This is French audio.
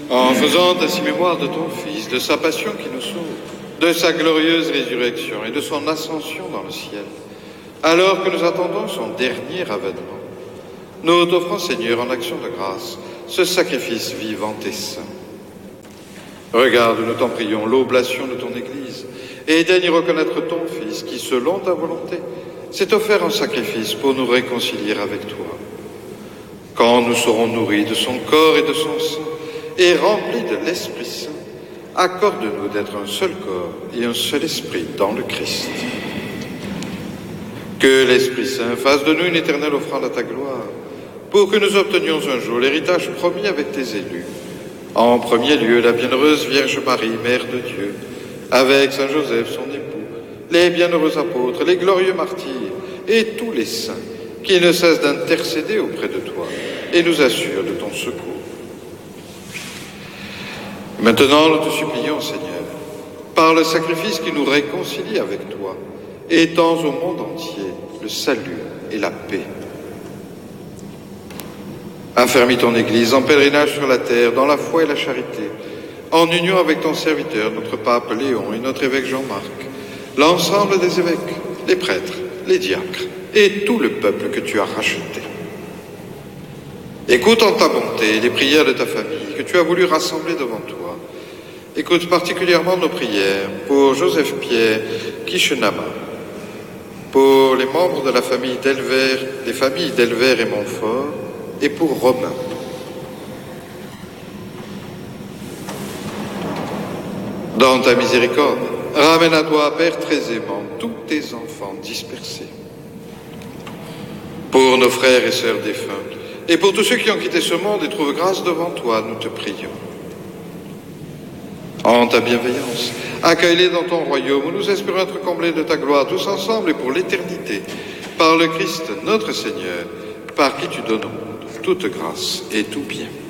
En faisant ainsi mémoire de ton Fils, de sa passion qui nous sauve, de sa glorieuse résurrection et de son ascension dans le ciel, alors que nous attendons son dernier avènement, nous t'offrons, Seigneur, en action de grâce, ce sacrifice vivant et saint. Regarde, nous t'en prions, l'oblation de ton Église, et daigne y reconnaître ton Fils, qui, selon ta volonté, s'est offert en sacrifice pour nous réconcilier avec toi. Quand nous serons nourris de son corps et de son sang, et remplis de l'Esprit Saint, accorde-nous d'être un seul corps et un seul esprit dans le Christ. Que l'Esprit Saint fasse de nous une éternelle offrande à ta gloire, pour que nous obtenions un jour l'héritage promis avec tes élus. En premier lieu, la bienheureuse Vierge Marie, Mère de Dieu, avec Saint Joseph, son époux, les bienheureux apôtres, les glorieux martyrs et tous les saints qui ne cessent d'intercéder auprès de toi et nous assurent de ton secours. Maintenant, nous te supplions, Seigneur, par le sacrifice qui nous réconcilie avec toi, étends au monde entier le salut et la paix. Affermis ton Église en pèlerinage sur la terre, dans la foi et la charité, en union avec ton serviteur, notre pape Léon et notre évêque Jean-Marc, l'ensemble des évêques, les prêtres, les diacres et tout le peuple que tu as racheté. Écoute en ta bonté les prières de ta famille que tu as voulu rassembler devant toi. Écoute particulièrement nos prières pour Joseph Pierre Kishenama, pour les membres de la famille d'Elver, des familles d'Elver et Montfort, et pour Romain. Dans ta miséricorde, ramène à toi, Père très aimant, tous tes enfants dispersés. Pour nos frères et sœurs défunts, et pour tous ceux qui ont quitté ce monde et trouvent grâce devant toi, nous te prions. En ta bienveillance, accueille-les dans ton royaume où nous espérons être comblés de ta gloire tous ensemble et pour l'éternité, par le Christ notre Seigneur, par qui tu donnes au monde toute grâce et tout bien.